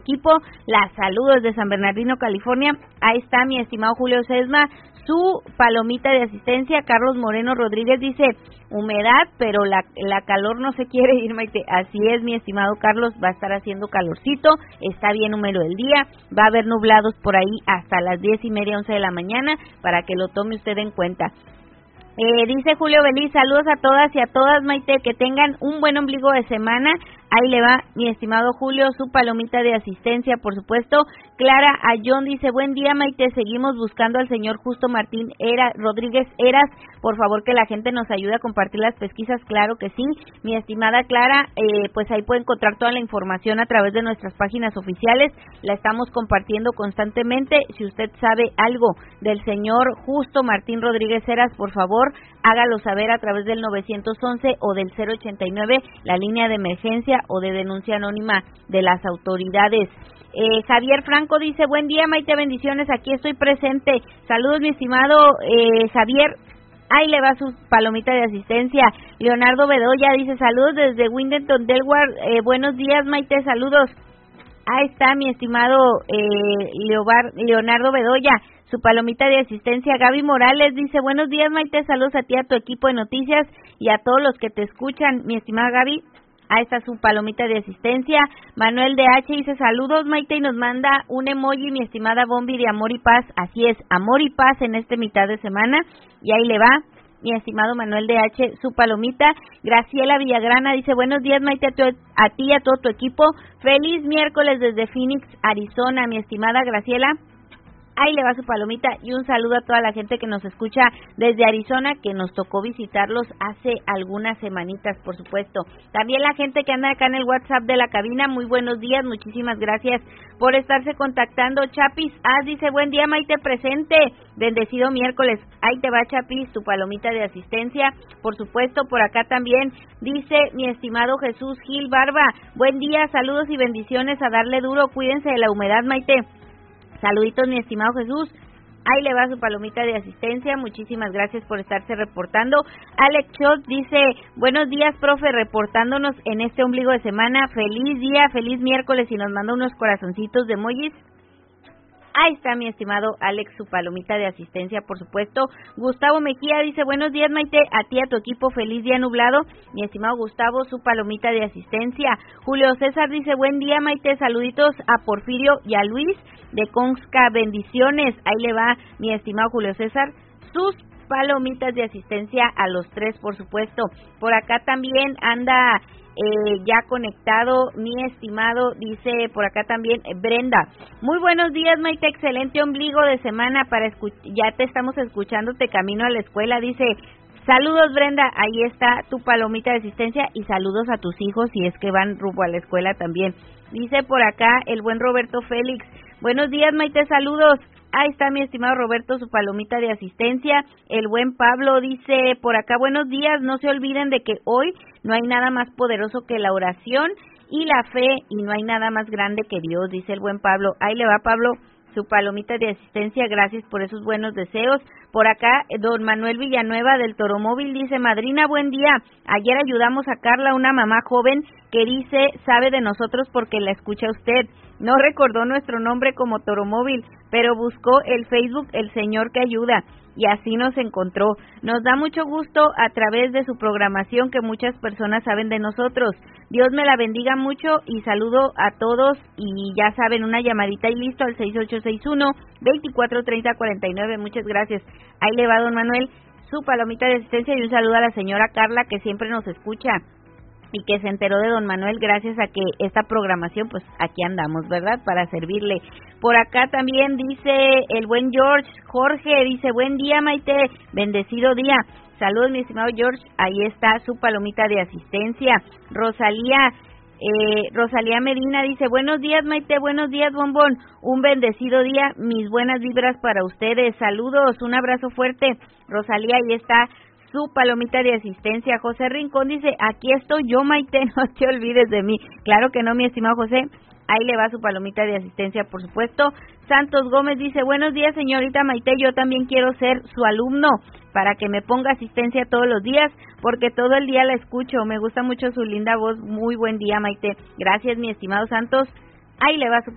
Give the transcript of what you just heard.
equipo, las saludos de San Bernardino, California. Ahí está mi estimado Julio Sesma, su palomita de asistencia. Carlos Moreno Rodríguez dice, humedad, pero la calor no se quiere ir, Maite. Así es, mi estimado Carlos, va a estar haciendo calorcito, está bien húmedo el día, va a haber nublados por ahí hasta las 10:30, 11 de la mañana, para que lo tome usted en cuenta. Dice Julio Beliz, saludos a todas y a todas, Maite, que tengan un buen ombligo de semana. Ahí le va, mi estimado Julio, su palomita de asistencia, por supuesto. Clara Ayón dice, buen día, Maite, seguimos buscando al señor Justo Martín Rodríguez Heras. Por favor, que la gente nos ayude a compartir las pesquisas, claro que sí. Mi estimada Clara, pues ahí puede encontrar toda la información a través de nuestras páginas oficiales. La estamos compartiendo constantemente. Si usted sabe algo del señor Justo Martín Rodríguez Heras, por favor, hágalo saber a través del 911 o del 089, la línea de emergencia o de denuncia anónima de las autoridades. Javier Franco dice, buen día, Maite, bendiciones, aquí estoy presente. Saludos, mi estimado Javier. Ahí le va su palomita de asistencia. Leonardo Bedoya dice, saludos desde Windenton, Delaware. Buenos días, Maite, saludos. Ahí está mi estimado Leonardo Bedoya, su palomita de asistencia. Gaby Morales dice, buenos días, Maite, saludos a ti, a tu equipo de noticias y a todos los que te escuchan, mi estimada Gaby. Ahí está su palomita de asistencia. Manuel DH dice, saludos, Maite, y nos manda un emoji, mi estimada Bombi, de amor y paz. Así es, amor y paz en este mitad de semana. Y ahí le va, mi estimado Manuel DH, su palomita. Graciela Villagrana dice, buenos días, Maite, a ti y a todo tu equipo. Feliz miércoles desde Phoenix, Arizona, mi estimada Graciela. Ahí le va su palomita y un saludo a toda la gente que nos escucha desde Arizona, que nos tocó visitarlos hace algunas semanitas, por supuesto. También la gente que anda acá en el WhatsApp de la cabina, muy buenos días, muchísimas gracias por estarse contactando. Chapis dice, buen día, Maite, presente, bendecido miércoles. Ahí te va, Chapis, tu palomita de asistencia, por supuesto. Por acá también dice mi estimado Jesús Gil Barba, buen día, saludos y bendiciones, a darle duro, cuídense de la humedad, Maite. Saluditos, mi estimado Jesús. Ahí le va su palomita de asistencia. Muchísimas gracias por estarse reportando. Alex Schott dice, buenos días, profe, reportándonos en este ombligo de semana. Feliz día, feliz miércoles, y nos manda unos corazoncitos de emojis. Ahí está, mi estimado Alex, su palomita de asistencia, por supuesto. Gustavo Mejía dice, buenos días, Maite, a ti y a tu equipo, feliz día nublado. Mi estimado Gustavo, su palomita de asistencia. Julio César dice, buen día, Maite, saluditos a Porfirio y a Luis de Consca, bendiciones. Ahí le va, mi estimado Julio César, sus palomitas de asistencia a los tres, por supuesto. Por acá también anda ya conectado mi estimado, dice por acá también Brenda. Muy buenos días, Maite, excelente ombligo de semana para ya te estamos escuchándote camino a la escuela, dice. Saludos, Brenda, ahí está tu palomita de asistencia y saludos a tus hijos si es que van rumbo a la escuela también. Dice por acá el buen Roberto Félix, buenos días, Maite, saludos. Ahí está mi estimado Roberto, su palomita de asistencia. El buen Pablo dice por acá, buenos días, no se olviden de que hoy no hay nada más poderoso que la oración y la fe, y no hay nada más grande que Dios, dice el buen Pablo. Ahí le va, Pablo, su palomita de asistencia, gracias por esos buenos deseos. Por acá, don Manuel Villanueva del Toromóvil dice, madrina, buen día. Ayer ayudamos a Carla, una mamá joven que dice, sabe de nosotros porque la escucha usted. No recordó nuestro nombre como Toromóvil, pero buscó el Facebook El Señor que Ayuda y así nos encontró. Nos da mucho gusto a través de su programación que muchas personas saben de nosotros. Dios me la bendiga mucho y saludo a todos, y ya saben, una llamadita y listo al 6861-243049. Muchas gracias. Ahí le va, don Manuel, su palomita de asistencia y un saludo a la señora Carla, que siempre nos escucha y que se enteró de don Manuel gracias a que esta programación, pues aquí andamos, ¿verdad?, para servirle. Por acá también dice el buen Jorge, dice, buen día, Maite, bendecido día. Saludos, mi estimado George, ahí está su palomita de asistencia. Rosalía Medina dice, buenos días, Maite, buenos días, bombón, un bendecido día, mis buenas vibras para ustedes, saludos, un abrazo fuerte. Rosalía, ahí está su palomita de asistencia. José Rincón dice, aquí estoy yo, Maite, no te olvides de mí. Claro que no, mi estimado José, ahí le va su palomita de asistencia, por supuesto. Santos Gómez dice, buenos días, señorita Maite, yo también quiero ser su alumno para que me ponga asistencia todos los días, porque todo el día la escucho, me gusta mucho su linda voz. Muy buen día, Maite. Gracias, mi estimado Santos, ahí le va su